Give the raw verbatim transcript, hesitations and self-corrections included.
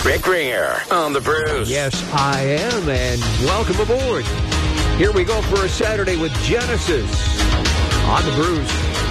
Rick Ringer on the Bruce. Yes, I am, and welcome aboard. Here we go for a Saturday with Genesis on the Bruce.